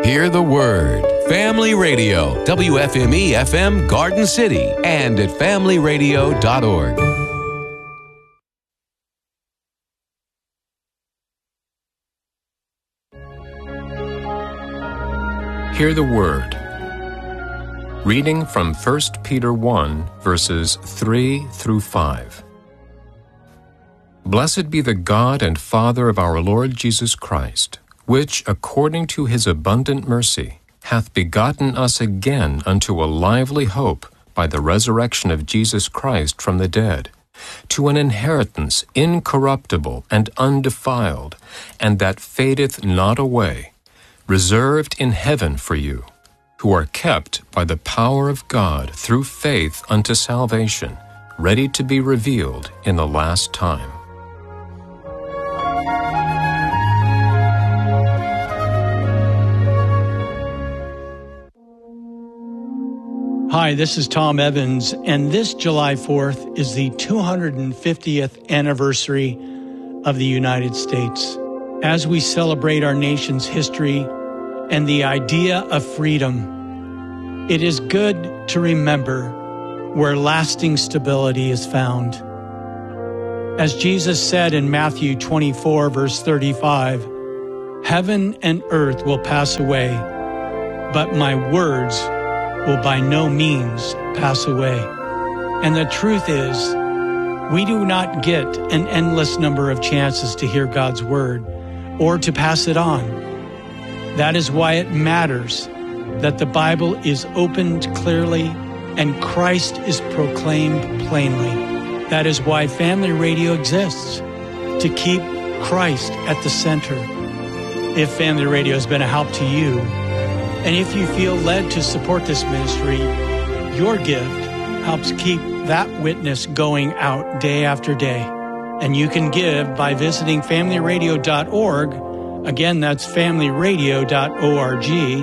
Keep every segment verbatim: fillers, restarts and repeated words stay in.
Hear the Word. Family Radio, W F M E F M Garden City, and at family radio dot org. Hear the Word. Reading from First Peter one, verses three through five. Blessed be the God and Father of our Lord Jesus Christ, which, according to his abundant mercy, hath begotten us again unto a lively hope by the resurrection of Jesus Christ from the dead, to an inheritance incorruptible and undefiled, and that fadeth not away, reserved in heaven for you, who are kept by the power of God through faith unto salvation, ready to be revealed in the last time. Hi, this is Tom Evans, and this July fourth is the two hundred fiftieth anniversary of the United States. As we celebrate our nation's history and the idea of freedom, it is good to remember where lasting stability is found. As Jesus said in Matthew twenty-four, verse thirty-five, "Heaven and earth will pass away, but my words will by no means pass away." And the truth is, we do not get an endless number of chances to hear God's word or to pass it on. That is why it matters that the Bible is opened clearly and Christ is proclaimed plainly. That is why Family Radio exists, to keep Christ at the center. If Family Radio has been a help to you, and if you feel led to support this ministry, your gift helps keep that witness going out day after day. And you can give by visiting family radio dot org. Again, that's family radio dot org.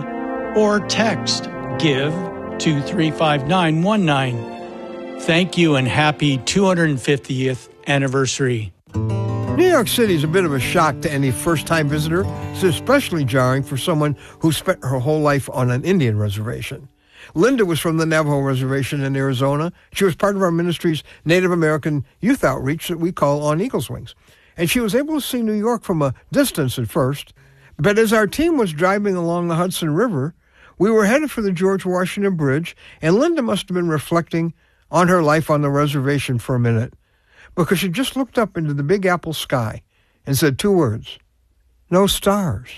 Or text GIVE to three five nine one nine. Thank you and happy two hundred fiftieth anniversary. New York City is a bit of a shock to any first-time visitor. It's especially jarring for someone who spent her whole life on an Indian reservation. Linda was from the Navajo Reservation in Arizona. She was part of our ministry's Native American youth outreach that we call On Eagle's Wings. And she was able to see New York from a distance at first. But as our team was driving along the Hudson River, we were headed for the George Washington Bridge, and Linda must have been reflecting on her life on the reservation for a minute, because she just looked up into the Big Apple sky and said two words: no stars.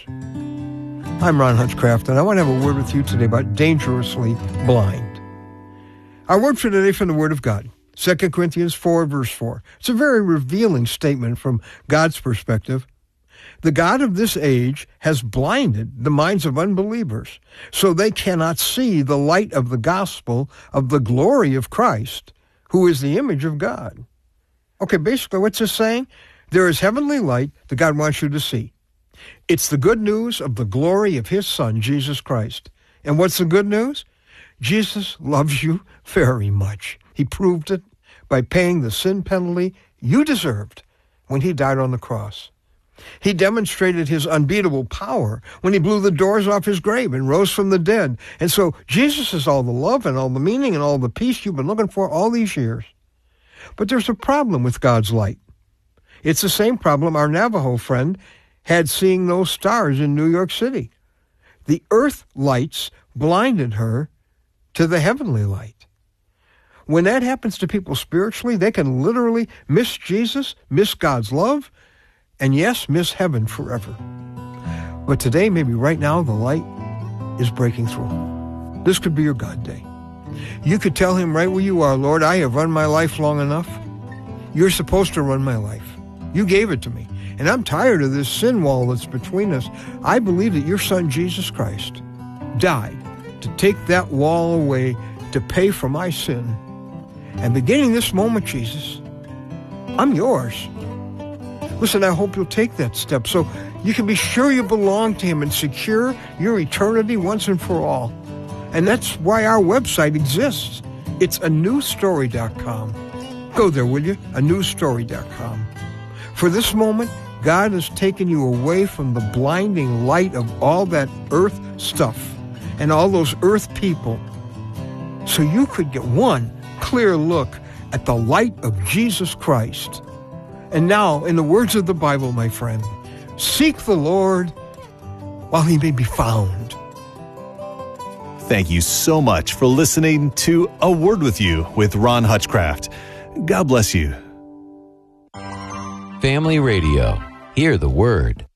I'm Ron Hunchcraft, and I want to have a word with you today about dangerously blind. Our word for today from the Word of God, Second Corinthians four, verse four. It's a very revealing statement from God's perspective. The God of this age has blinded the minds of unbelievers, so they cannot see the light of the gospel of the glory of Christ, who is the image of God. Okay, basically what's this saying? There is heavenly light that God wants you to see. It's the good news of the glory of his Son, Jesus Christ. And what's the good news? Jesus loves you very much. He proved it by paying the sin penalty you deserved when he died on the cross. He demonstrated his unbeatable power when he blew the doors off his grave and rose from the dead. And so Jesus is all the love and all the meaning and all the peace you've been looking for all these years. But there's a problem with God's light. It's the same problem our Navajo friend had seeing those stars in New York City. The earth lights blinded her to the heavenly light. When that happens to people spiritually, they can literally miss Jesus, miss God's love, and yes, miss heaven forever. But today, maybe right now, the light is breaking through. This could be your God day. You could tell him right where you are, Lord, I have run my life long enough. You're supposed to run my life. You gave it to me. And I'm tired of this sin wall that's between us. I believe that your Son, Jesus Christ, died to take that wall away, to pay for my sin. And beginning this moment, Jesus, I'm yours. Listen, I hope you'll take that step so you can be sure you belong to him and secure your eternity once and for all. And that's why our website exists. It's a new story dot com. Go there, will you? a new story dot com. For this moment, God has taken you away from the blinding light of all that earth stuff and all those earth people so you could get one clear look at the light of Jesus Christ. And now, in the words of the Bible, my friend, seek the Lord while he may be found. Thank you so much for listening to A Word With You with Ron Hutchcraft. God bless you. Family Radio. Hear the word.